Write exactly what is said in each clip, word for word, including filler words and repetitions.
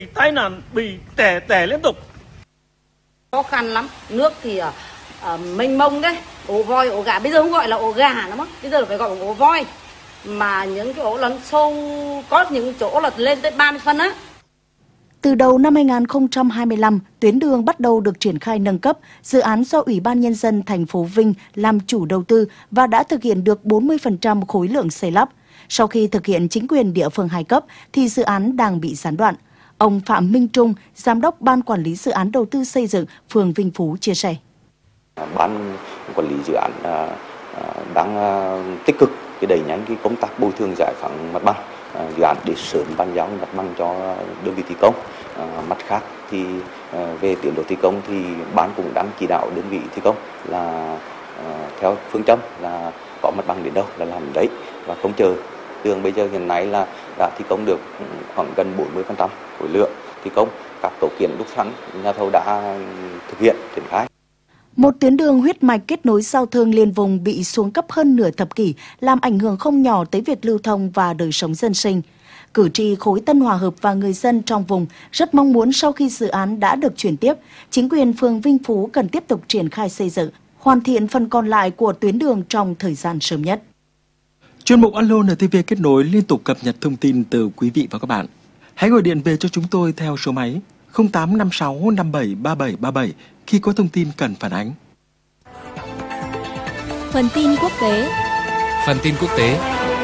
Tai nạn bị tè tè liên tục. Khó khăn lắm, nước thì uh, uh, mênh mông đấy, ổ voi, ổ gà, bây giờ không gọi là ổ gà nữa, bây giờ phải gọi là ổ voi. Mà những cái ổ lấn sâu, có những chỗ là lên tới ba mươi phân á. Từ đầu năm hai nghìn không trăm hai mươi lăm, tuyến đường bắt đầu được triển khai nâng cấp, dự án do Ủy ban Nhân dân thành phố Vinh làm chủ đầu tư và đã thực hiện được bốn mươi phần trăm khối lượng xây lắp. Sau khi thực hiện chính quyền địa phương hai cấp, thì dự án đang bị gián đoạn. Ông Phạm Minh Trung, Giám đốc Ban Quản lý Dự án Đầu tư Xây dựng phường Vinh Phú chia sẻ. Ban Quản lý Dự án đang tích cực đẩy nhanh cái công tác bồi thường giải phóng mặt bằng dự án để sớm bàn giao mặt bằng cho đơn vị thi công. À, mặt khác thì à, về tiến độ thi công thì ban cũng đang chỉ đạo đơn vị thi công là à, theo phương châm là có mặt bằng đến đâu là làm đấy và không chờ. Đường bây giờ hiện nay là đã thi công được khoảng gần bốn mươi phần trăm khối lượng thi công, các cấu kiện đúc sẵn nhà thầu đã thực hiện triển khai. Một tuyến đường huyết mạch kết nối giao thương liên vùng bị xuống cấp hơn nửa thập kỷ, làm ảnh hưởng không nhỏ tới việc lưu thông và đời sống dân sinh. Cử tri khối Tân Hòa Hợp và người dân trong vùng rất mong muốn sau khi dự án đã được chuyển tiếp, chính quyền phường Vinh Phú cần tiếp tục triển khai xây dựng, hoàn thiện phần còn lại của tuyến đường trong thời gian sớm nhất. Chuyên mục Alo en tê vê kết nối liên tục cập nhật thông tin từ quý vị và các bạn. Hãy gọi điện về cho chúng tôi theo số máy không tám năm sáu năm bảy ba bảy ba bảy khi có thông tin cần phản ánh. Phần tin quốc tế. Phần tin quốc tế.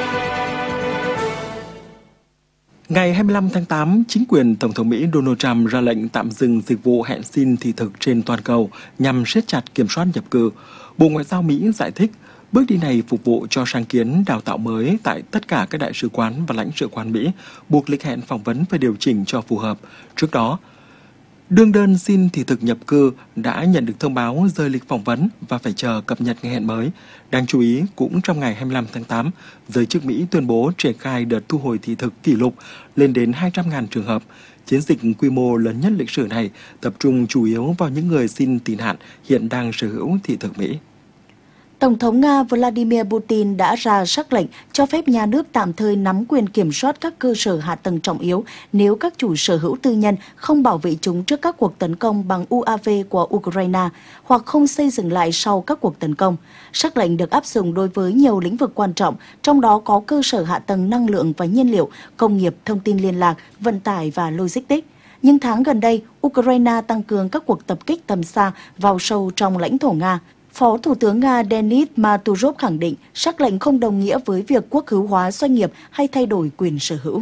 Ngày hai mươi lăm tháng tám, chính quyền Tổng thống Mỹ Donald Trump ra lệnh tạm dừng dịch vụ hẹn xin thị thực trên toàn cầu nhằm siết chặt kiểm soát nhập cư. Bộ Ngoại giao Mỹ giải thích bước đi này phục vụ cho sáng kiến đào tạo mới tại tất cả các đại sứ quán và lãnh sự quán Mỹ, buộc lịch hẹn phỏng vấn phải điều chỉnh cho phù hợp. Trước đó, đương đơn xin thị thực nhập cư đã nhận được thông báo rời lịch phỏng vấn và phải chờ cập nhật ngày hẹn mới. Đáng chú ý, cũng trong ngày hai mươi lăm tháng tám, giới chức Mỹ tuyên bố triển khai đợt thu hồi thị thực kỷ lục lên đến hai trăm nghìn trường hợp. Chiến dịch quy mô lớn nhất lịch sử này tập trung chủ yếu vào những người xin tị nạn hiện đang sở hữu thị thực Mỹ. Tổng thống Nga Vladimir Putin đã ra sắc lệnh cho phép nhà nước tạm thời nắm quyền kiểm soát các cơ sở hạ tầng trọng yếu nếu các chủ sở hữu tư nhân không bảo vệ chúng trước các cuộc tấn công bằng u a vê của Ukraine hoặc không xây dựng lại sau các cuộc tấn công. Sắc lệnh được áp dụng đối với nhiều lĩnh vực quan trọng, trong đó có cơ sở hạ tầng năng lượng và nhiên liệu, công nghiệp, thông tin liên lạc, vận tải và logistics. Nhưng tháng gần đây, Ukraine tăng cường các cuộc tập kích tầm xa vào sâu trong lãnh thổ Nga. Phó Thủ tướng Nga Denis Maturov khẳng định sắc lệnh không đồng nghĩa với việc quốc hữu hóa doanh nghiệp hay thay đổi quyền sở hữu.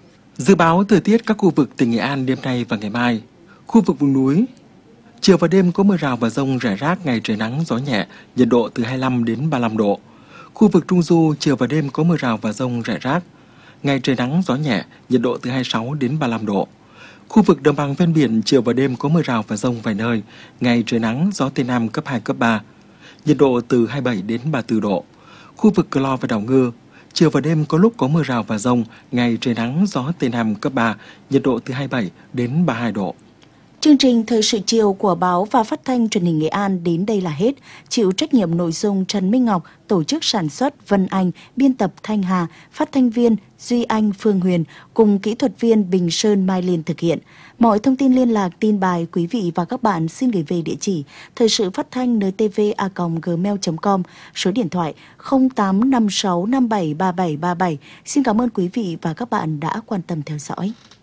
Dự báo thời tiết các khu vực tỉnh Nghệ An đêm nay và ngày mai. Khu vực vùng núi, chiều và đêm có mưa rào và dông rải rác, ngày trời nắng gió nhẹ, nhiệt độ từ hai mươi lăm đến ba mươi lăm độ. Khu vực Trung Du, chiều và đêm có mưa rào và dông rải rác, ngày trời nắng gió nhẹ, nhiệt độ từ hai mươi sáu đến ba mươi lăm độ. Khu vực đồng bằng ven biển, chiều và đêm có mưa rào và dông vài nơi, ngày trời nắng, gió Tây Nam cấp hai, cấp ba, nhiệt độ từ hai mươi bảy đến ba mươi tư độ. Khu vực Cờ Lo và Đảo Ngư, chiều và đêm có lúc có mưa rào và dông, ngày trời nắng, gió Tây Nam cấp ba, nhiệt độ từ hai mươi bảy đến ba mươi hai độ. Chương trình Thời sự chiều của báo và phát thanh truyền hình Nghệ An đến đây là hết. Chịu trách nhiệm nội dung Trần Minh Ngọc, tổ chức sản xuất Vân Anh, biên tập Thanh Hà, phát thanh viên Duy Anh, Phương Huyền cùng kỹ thuật viên Bình Sơn, Mai Liên thực hiện. Mọi thông tin liên lạc, tin bài quý vị và các bạn xin gửi về địa chỉ thời sự phát thanh en tê vê a còng gmail chấm com, số điện thoại không tám năm sáu năm bảy ba bảy ba bảy. Xin cảm ơn quý vị và các bạn đã quan tâm theo dõi.